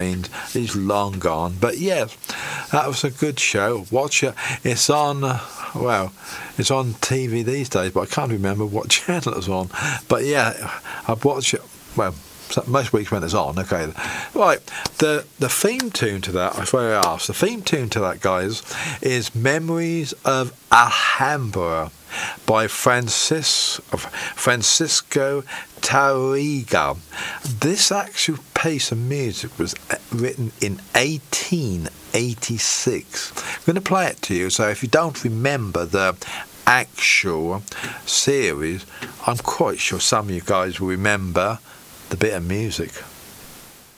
means he's long gone. But yes, that was a good show. Watch it. It's on, it's on TV these days, but I can't remember what channel it's on. But yeah, I've watched it, most weeks when it's on. Okay, right. The theme tune to that, if I ask, the theme tune to that, guys, is "Memories of Alhambra" by Francisco Tárrega. This actual piece of music was written in 1886. I'm going to play it to you. So if you don't remember the actual series, I'm quite sure some of you guys will remember the bit of music.